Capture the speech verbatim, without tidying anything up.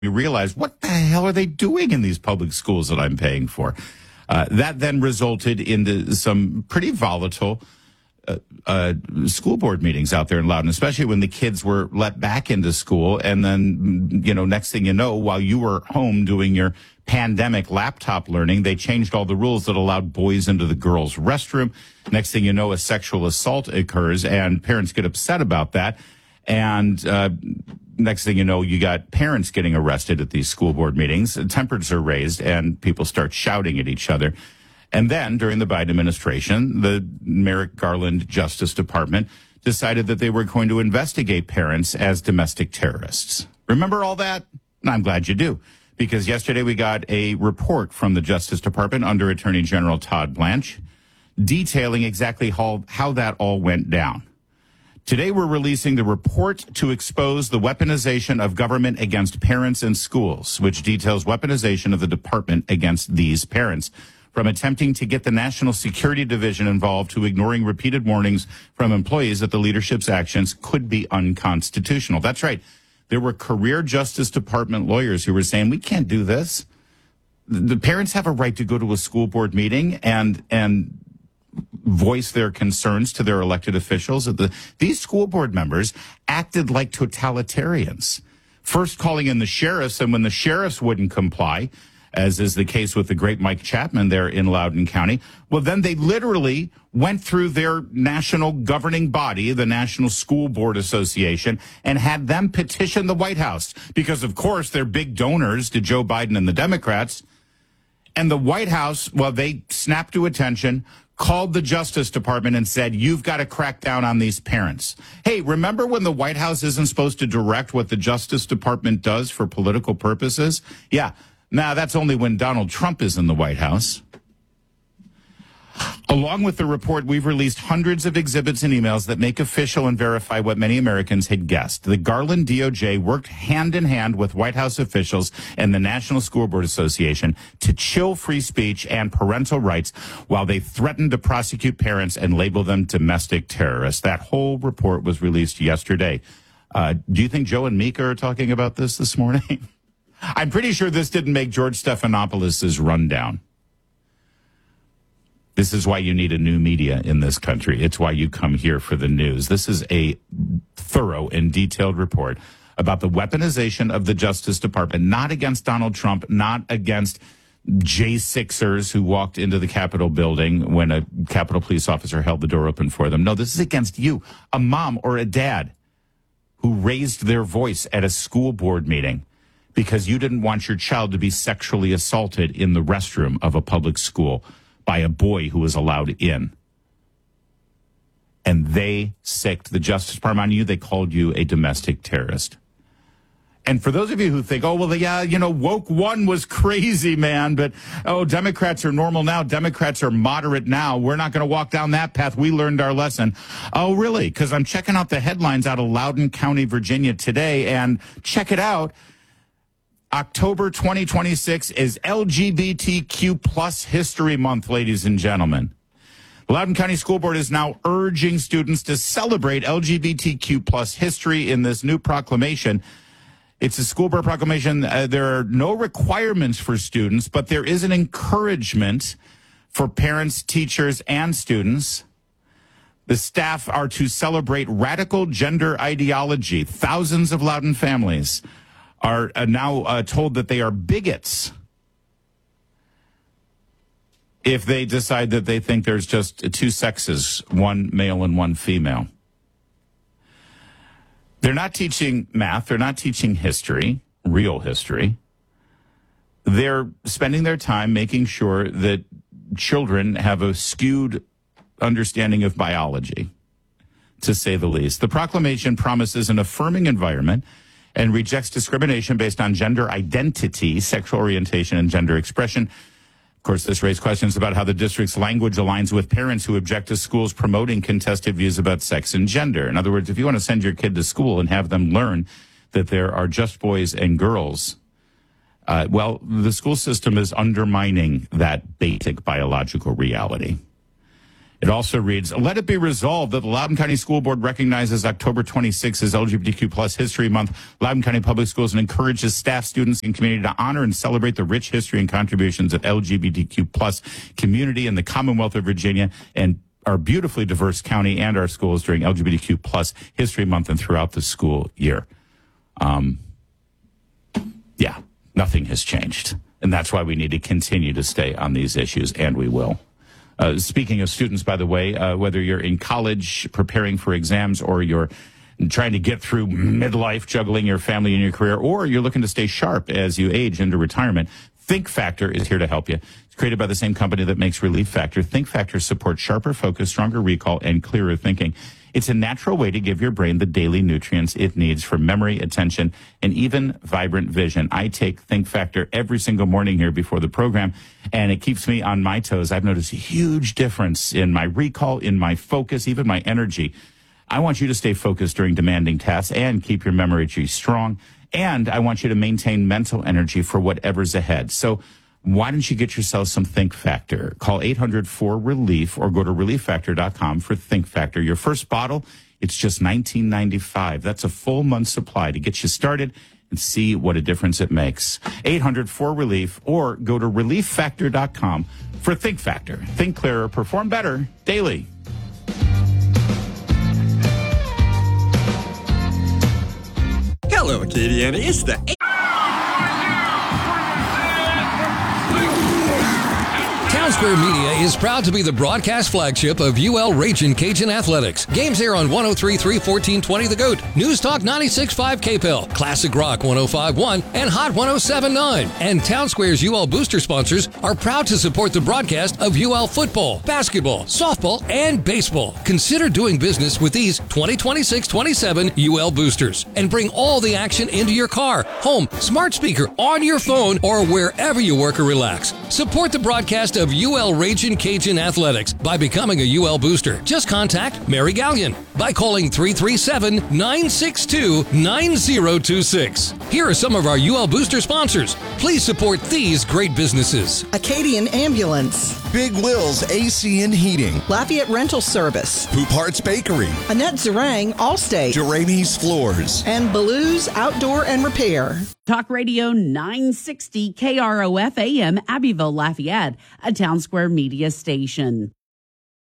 You realize, what the hell are they doing in these public schools that I'm paying for? Uh, that then resulted into some pretty volatile uh, uh, school board meetings out there in Loudoun, especially when the kids were let back into school. And then, you know, next thing you know, while you were home doing your pandemic laptop learning, they changed all the rules that allowed boys into the girls' restroom. Next thing you know, a sexual assault occurs, and parents get upset about that. And uh, next thing you know, you got parents getting arrested at these school board meetings. Tempers are raised, and people start shouting at each other. And then, during the Biden administration, the Merrick Garland Justice Department decided that they were going to investigate parents as domestic terrorists. Remember all that? I'm glad you do, because yesterday we got a report from the Justice Department under Attorney General Todd Blanche detailing exactly how, how that all went down. Today, we're releasing the report to expose the weaponization of government against parents in schools, which details weaponization of the department against these parents, from attempting to get the National Security Division involved to ignoring repeated warnings from employees that the leadership's actions could be unconstitutional. That's right. There were career Justice Department lawyers who were saying, we can't do this. The parents have a right to go to a school board meeting and and voice their concerns to their elected officials. The, these school board members acted like totalitarians, first calling in the sheriffs, and when the sheriffs wouldn't comply, as is the case with the great Mike Chapman there in Loudoun County, well, then they literally went through their national governing body, the National School Board Association, and had them petition the White House because, of course, they're big donors to Joe Biden and the Democrats. And the White House, well, they snapped to attention, called the Justice Department and said, you've got to crack down on these parents. Hey, remember when the White House isn't supposed to direct what the Justice Department does for political purposes? Yeah. Now, that's only when Donald Trump is in the White House. Along with the report, we've released hundreds of exhibits and emails that make official and verify what many Americans had guessed. The Garland D O J worked hand in hand with White House officials and the National School Board Association to chill free speech and parental rights while they threatened to prosecute parents and label them domestic terrorists. That whole report was released yesterday. Uh, do you think Joe and Mika are talking about this this morning? I'm pretty sure this didn't make George Stephanopoulos' rundown. This is why you need a new media in this country. It's why you come here for the news. This is a thorough and detailed report about the weaponization of the Justice Department, not against Donald Trump, not against J sixers who walked into the Capitol building when a Capitol police officer held the door open for them. No, this is against you, a mom or a dad who raised their voice at a school board meeting because you didn't want your child to be sexually assaulted in the restroom of a public school by a boy who was allowed in. And they sicked the Justice Department on you. They called you a domestic terrorist. And for those of you who think, oh, well, yeah, you know, woke one was crazy, man, but, oh, Democrats are normal now. Democrats are moderate now. We're not going to walk down that path. We learned our lesson. Oh, really? Because I'm checking out the headlines out of Loudoun County, Virginia today, and check it out. October twenty twenty-six is L G B T Q plus History Month, ladies and gentlemen. The Loudoun County School Board is now urging students to celebrate L G B T Q plus history in this new proclamation. It's a school board proclamation. Uh, there are no requirements for students, but there is an encouragement for parents, teachers, and students. The staff are to celebrate radical gender ideology. Thousands of Loudoun families are uh, now uh, told that they are bigots if they decide that they think there's just two sexes, one male and one female. They're not teaching math. They're not teaching history, real history. They're spending their time making sure that children have a skewed understanding of biology, to say the least. The proclamation promises an affirming environment and rejects discrimination based on gender identity, sexual orientation, and gender expression. Of course, this raised questions about how the district's language aligns with parents who object to schools promoting contested views about sex and gender. In other words, if you want to send your kid to school and have them learn that there are just boys and girls, uh, well, the school system is undermining that basic biological reality. It also reads, let it be resolved that the Loudoun County School Board recognizes October twenty-sixth as L G B T Q plus History Month. Loudoun County Public Schools and encourages staff, students, and community to honor and celebrate the rich history and contributions of L G B T Q plus community in the Commonwealth of Virginia and our beautifully diverse county and our schools during L G B T Q plus History Month and throughout the school year. Um, yeah, nothing has changed. And that's why we need to continue to stay on these issues, and we will. Uh, speaking of students, by the way, uh, whether you're in college preparing for exams or you're trying to get through midlife, juggling your family and your career, or you're looking to stay sharp as you age into retirement, Think Factor is here to help you. It's created by the same company that makes Relief Factor. Think Factor supports sharper focus, stronger recall, and clearer thinking. It's a natural way to give your brain the daily nutrients it needs for memory, attention, and even vibrant vision. I take Think Factor every single morning here before the program, and it keeps me on my toes. I've noticed a huge difference in my recall, in my focus, even my energy. I want you to stay focused during demanding tasks and keep your memory tree strong. And I want you to maintain mental energy for whatever's ahead. So why don't you get yourself some Think Factor? Call eight hundred four relief or go to relief factor dot com for Think Factor. Your first bottle, it's just nineteen ninety-five. That's a full month supply to get you started and see what a difference it makes. eight hundred four relief or go to relief factor dot com for Think Factor. Think clearer, perform better daily. Hello, Acadiana. It's the Town Square Media is proud to be the broadcast flagship of U L Ragin' Cajun Athletics. Games air on one oh three point three, fourteen twenty The Goat, News Talk ninety-six point five K P L, Classic Rock one oh five point one, and Hot one oh seven point nine. And Town Square's U L Booster sponsors are proud to support the broadcast of U L football, basketball, softball, and baseball. Consider doing business with these twenty twenty-six twenty-seven U L Boosters and bring all the action into your car, home, smart speaker, on your phone, or wherever you work or relax. Support the broadcast of U L Ragin' Cajun Athletics by becoming a U L Booster. Just contact Mary Gallion by calling three three seven, nine six two, nine zero two six. Here are some of our U L Booster sponsors. Please support these great businesses. Acadian Ambulance, Big Will's A C and Heating, Lafayette Rental Service, Poop Hearts Bakery, Annette Zarang, Allstate, Jeremy's Floors, and Baloo's Outdoor and Repair. Talk Radio nine sixty K R O F A M, Abbeville, Lafayette, a Town Square Media station.